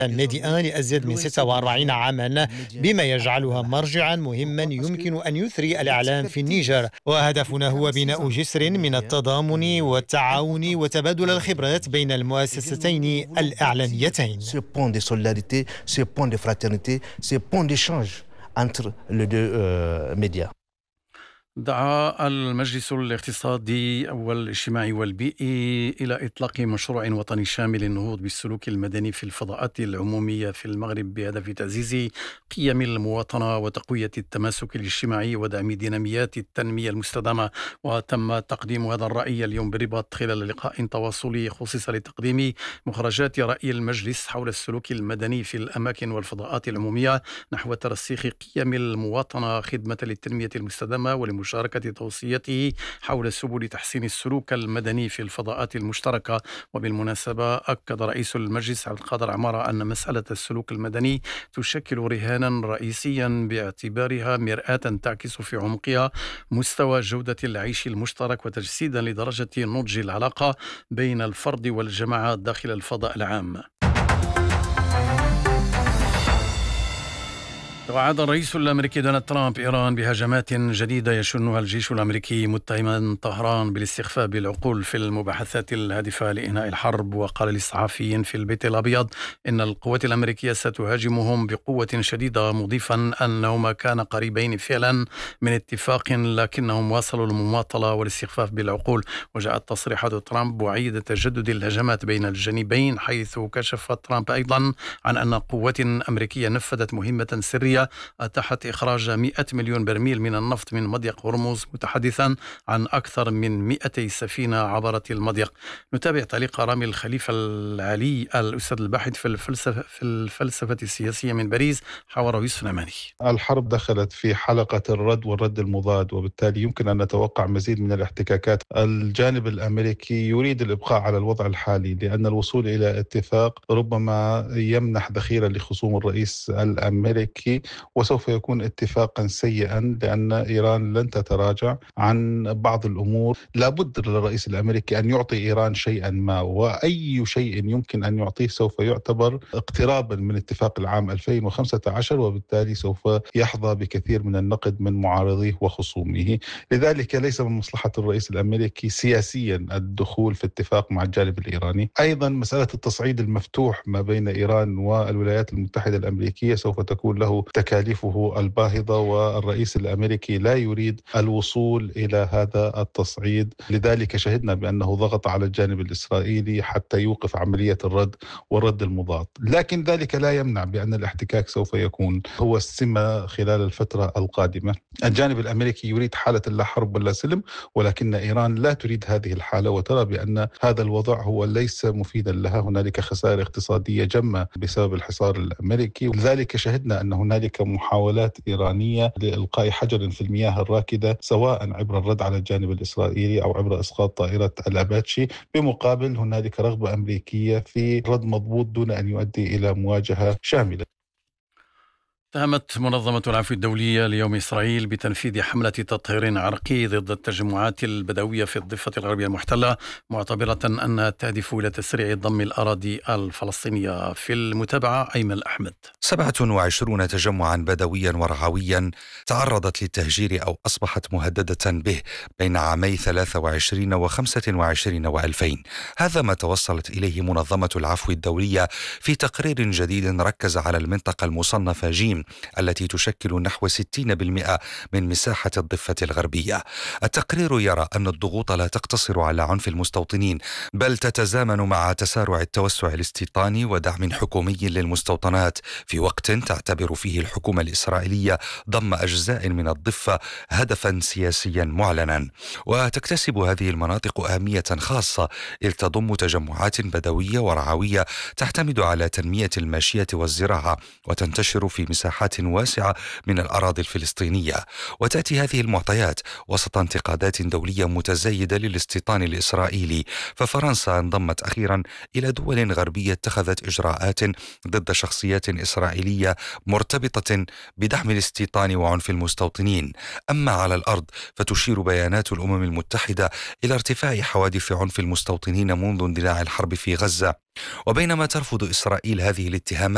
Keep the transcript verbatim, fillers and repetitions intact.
النادئان لأزيد من ستة وأربعين عاما، بما يجعلها مرجعا مهما يمكن أن يثري الإعلام في النيجر. وهدفنا هو بناء جسر من التضامن والتعاون وتبادل الخبرات بين المؤسستين الإعلاميتين. دعا المجلس الاقتصادي والاجتماعي والبيئي إلى إطلاق مشروع وطني شامل للنهوض بالسلوك المدني في الفضاءات العمومية في المغرب بهدف تعزيز قيم المواطنة وتقوية التماسك الاجتماعي ودعم ديناميات التنمية المستدامة. وتم تقديم هذا الرأي اليوم بالرباط خلال لقاء تواصلي خصص لتقديم مخرجات رأي المجلس حول السلوك المدني في الأماكن والفضاءات العمومية نحو ترسيخ قيم المواطنة خدمة للتنمية المستدامة ولم مشاركة توصيته حول سبل تحسين السلوك المدني في الفضاءات المشتركة. وبالمناسبة أكد رئيس المجلس عبد القادر عمارة أن مسألة السلوك المدني تشكل رهانا رئيسيا باعتبارها مرآة تعكس في عمقها مستوى جودة العيش المشترك وتجسيدا لدرجة نضج العلاقة بين الفرد والجماعة داخل الفضاء العام. وعد الرئيس الأمريكي دونالد ترامب إيران بهجمات جديدة يشنها الجيش الأمريكي متهما طهران بالاستخفاف بالعقول في المباحثات الهادفة لإنهاء الحرب. وقال للصحفيين في البيت الأبيض إن القوات الأمريكية ستهاجمهم بقوة شديدة، مضيفا أنهما كان قريبين فعلا من اتفاق لكنهم واصلوا المماطلة والاستخفاف بالعقول. وجاءت تصريحات ترامب وعيد تجدد الهجمات بين الجانبين، حيث كشف ترامب أيضا عن أن قوات أمريكية نفذت مهمة سرية أتاحت إخراج مئة مليون برميل من النفط من مضيق هرمز، متحدثا عن أكثر من مئتي سفينة عبرت المضيق. نتابع تعليق رامي الخليفة العلي الأستاذ الباحث في الفلسفة, في الفلسفة السياسية من باريس، حواره يوسف نعماني. الحرب دخلت في حلقة الرد والرد المضاد، وبالتالي يمكن أن نتوقع مزيد من الاحتكاكات. الجانب الأمريكي يريد الإبقاء على الوضع الحالي، لأن الوصول إلى اتفاق ربما يمنح ذخيرة لخصوم الرئيس الأمريكي، وسوف يكون اتفاقا سيئا لأن إيران لن تتراجع عن بعض الأمور. لابد للرئيس الأمريكي أن يعطي إيران شيئا ما، وأي شيء يمكن أن يعطيه سوف يعتبر اقترابا من اتفاق العام ألفين وخمسة عشر، وبالتالي سوف يحظى بكثير من النقد من معارضيه وخصومه. لذلك ليس من مصلحة الرئيس الأمريكي سياسيا الدخول في اتفاق مع الجانب الإيراني. أيضا مسألة التصعيد المفتوح ما بين إيران والولايات المتحدة الأمريكية سوف تكون له تكاليفه الباهظة، والرئيس الأمريكي لا يريد الوصول إلى هذا التصعيد. لذلك شهدنا بأنه ضغط على الجانب الإسرائيلي حتى يوقف عملية الرد والرد المضاد، لكن ذلك لا يمنع بأن الاحتكاك سوف يكون هو السمة خلال الفترة القادمة. الجانب الأمريكي يريد حالة لا حرب ولا سلم، ولكن إيران لا تريد هذه الحالة وترى بأن هذا الوضع هو ليس مفيدا لها. هنالك خسائر اقتصادية جمة بسبب الحصار الأمريكي، ولذلك شهدنا أن هنالك محاولات إيرانية لإلقاء حجر في المياه الراكدة، سواء عبر الرد على الجانب الإسرائيلي أو عبر إسقاط طائرة الأباتشي. بمقابل هنالك رغبة أمريكية في رد مضبوط دون أن يؤدي إلى مواجهة شاملة. اتهمت منظمة العفو الدولية اليوم إسرائيل بتنفيذ حملة تطهير عرقي ضد التجمعات البدوية في الضفة الغربية المحتلة، معتبرة أنها تهدف إلى تسريع ضم الأراضي الفلسطينية. في المتابعة أيمن أحمد. سبعة وعشرين تجمعا بدويا ورعويا تعرضت للتهجير أو أصبحت مهددة به بين عامي ثلاثة وعشرين وخمسة وعشرين وألفين. هذا ما توصلت إليه منظمة العفو الدولية في تقرير جديد ركز على المنطقة المصنفة جيم التي تشكل نحو ستين بالمئة من مساحة الضفة الغربية. التقرير يرى أن الضغوط لا تقتصر على عنف المستوطنين، بل تتزامن مع تسارع التوسع الاستيطاني ودعم حكومي للمستوطنات في وقت تعتبر فيه الحكومة الإسرائيلية ضم أجزاء من الضفة هدفا سياسيا معلنا. وتكتسب هذه المناطق أهمية خاصة إذ تضم تجمعات بدوية ورعوية تعتمد على تنمية الماشية والزراعة وتنتشر في مساحات واسعة من الأراضي الفلسطينية. وتأتي هذه المعطيات وسط انتقادات دولية متزايدة للاستيطان الإسرائيلي، ففرنسا انضمت أخيرا إلى دول غربية اتخذت إجراءات ضد شخصيات إسرائيلية مرتبطة بدعم الاستيطان وعنف المستوطنين. أما على الأرض فتشير بيانات الأمم المتحدة إلى ارتفاع حوادث عنف المستوطنين منذ اندلاع الحرب في غزة. وبينما ترفض إسرائيل هذه الاتهامات